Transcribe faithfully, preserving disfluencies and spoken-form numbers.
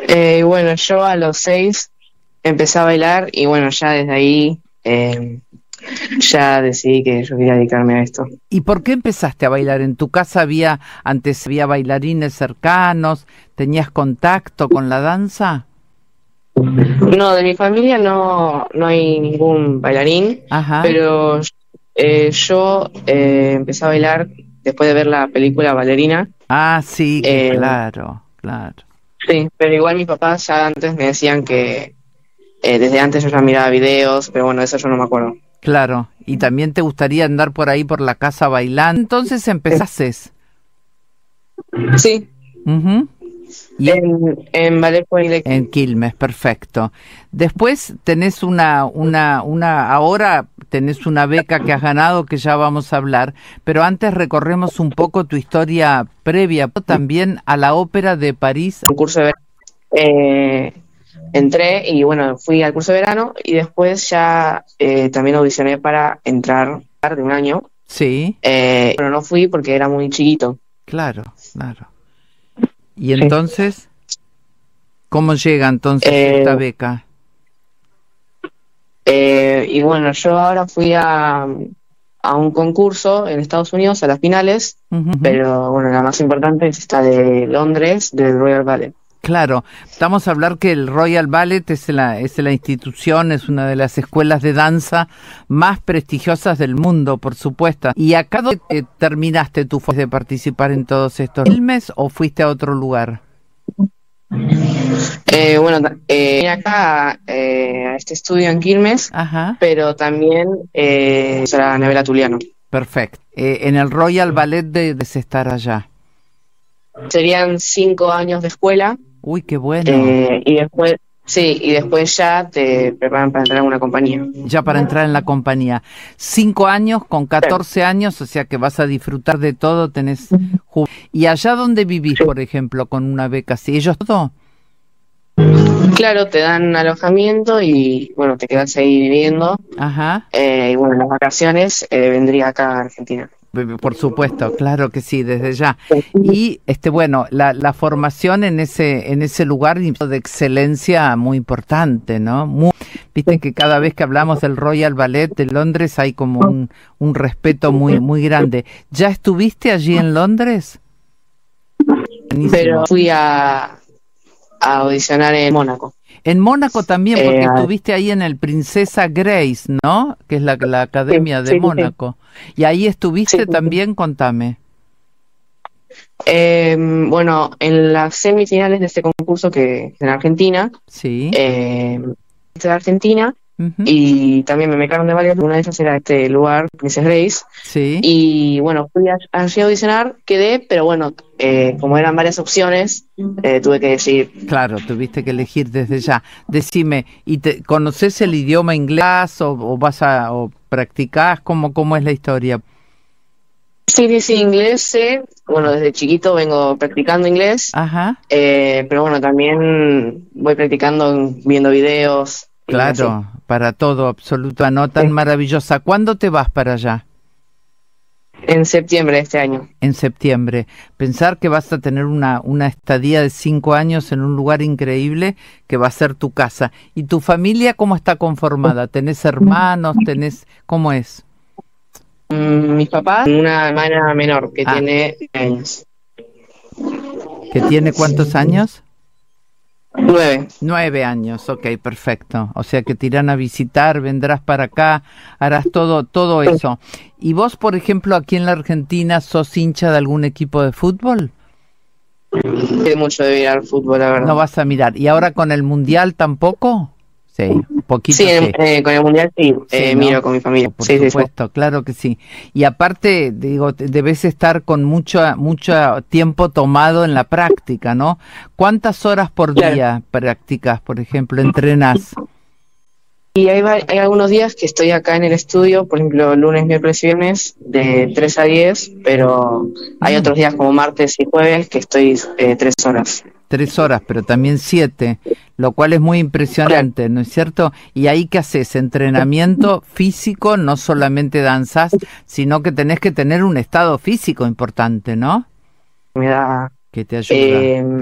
Eh, bueno, yo a los seis empecé a bailar y bueno, ya desde ahí eh, ya decidí que yo quería dedicarme a esto. ¿Y por qué empezaste a bailar? ¿En tu casa había, antes había bailarines cercanos? ¿Tenías contacto con la danza? No, de mi familia no, no hay ningún bailarín, Ajá. pero eh, yo eh, empecé a bailar después de ver la película Ballerina. Ah, sí, que Eh, claro, claro. sí, pero igual mis papás ya antes me decían que eh, desde antes yo ya miraba videos, pero bueno, eso yo no me acuerdo. Claro, y también te gustaría andar por ahí por la casa bailando. Entonces empezaste. Sí, Ujú. Y en, en Ballet Juvenil. en Quilmes, perfecto. Después tenés una, una, una, ahora tenés una beca que has ganado que ya vamos a hablar, pero antes recorremos un poco tu historia previa, también a la Ópera de París. Un curso de verano. Eh, entré y bueno, fui al curso de verano y después ya eh, también audicioné para entrar de un año. Sí, Eh, pero no fui porque era muy chiquito. claro, claro. Y Sí. entonces, ¿cómo llega entonces Eh, esta beca? eh, y bueno, yo ahora fui a, a un concurso en Estados Unidos, a las finales, Ujú. pero bueno, la más importante es esta de Londres, del Royal Ballet. Claro, estamos a hablar que el Royal Ballet es la, es la institución, es una de las escuelas de danza más prestigiosas del mundo, por supuesto. ¿Y acá dónde eh, terminaste tú de participar en todos estos filmes o fuiste a otro lugar? Eh, bueno, ta- eh, vine acá eh, a este estudio en Quilmes, Ajá, pero también eh, a Anabela Tuliano. perfecto. Eh, en el Royal Ballet debes estar allá. Serían cinco años de escuela Uy, qué bueno. eh, y después, sí, y después ya te preparan para entrar a una compañía. Ya para entrar en la compañía. Cinco años con catorce años, o sea que vas a disfrutar de todo, tenés... ju- ¿Y allá donde vivís, Sí. por ejemplo, con una beca así? ¿Ellos todo? Claro, te dan alojamiento y bueno, te quedas ahí viviendo. Ajá. Eh, y bueno, en las vacaciones eh, vendría acá a Argentina. Por supuesto, claro que sí, desde ya. Sí. Y este bueno, la, la formación en ese en ese lugar de excelencia muy importante, ¿no? Muy, viste que cada vez que hablamos del Royal Ballet de Londres hay como un, un respeto muy muy grande. ¿Ya estuviste allí en Londres? Buenísimo. Pero fui a, a audicionar en Mónaco. En Mónaco también, porque Eh, a- estuviste ahí en el Princesa Grace, ¿no? Que es la, la sí, academia de sí, sí, sí. Mónaco. Y ahí Sí, estuviste sí, sí. también, contame. Eh, bueno, en las semifinales de este concurso que es en Argentina, Sí. eh, de Argentina, Ujú. y también me becaron de varios, una de ellas era este lugar, Princess Grace, Sí. y bueno, fui a- allí a audicionar, quedé, pero bueno, eh, como eran varias opciones, eh, tuve que decidir. Claro, tuviste que elegir desde ya. Decime, ¿y te, conoces el idioma inglés o, o vas a o practicás? ¿Cómo, cómo es la historia? Sí, sí, sí, inglés sé, bueno, desde chiquito vengo practicando inglés, Ajá, eh, pero bueno, también voy practicando viendo videos y así. claro, para todo, absoluta, no tan Sí. maravillosa. ¿Cuándo te vas para allá? En septiembre de este año. En septiembre. Pensar que vas a tener una, una estadía de cinco años en un lugar increíble que va a ser tu casa. ¿Y tu familia cómo está conformada? ¿Tenés hermanos? ¿Tenés, cómo es? Mm, mis papás, una hermana menor que Ah, tiene años. ¿que tiene cuántos años? Nueve. Nueve años, ok, perfecto. O sea que te irán a visitar, vendrás para acá, harás todo, todo eso. ¿Y vos, por ejemplo, aquí en la Argentina, sos hincha de algún equipo de fútbol? Tiene mucho de ir al fútbol, la verdad. No vas a mirar. ¿Y ahora con el Mundial tampoco? Sí, un poquito Sí, en- sí. eh, con el mundial sí, Sí, eh, ¿no? miro con mi familia. Por Sí, sí, sí. supuesto, claro que sí. Y aparte, digo, te- debes estar con mucho, mucho tiempo tomado en la práctica, ¿no? ¿Cuántas horas por Claro. día practicas, por ejemplo, entrenas? Y hay, va- hay algunos días que estoy acá en el estudio, por ejemplo, lunes, miércoles y viernes, de tres a diez, pero hay Mm. otros días como martes y jueves que estoy eh, tres horas. Tres horas, pero también siete, lo cual es muy impresionante, ¿no es cierto? ¿Y ahí qué haces? Entrenamiento físico, no solamente danzas, sino que tenés que tener un estado físico importante, ¿no? Me da... Que te ayuda. eh,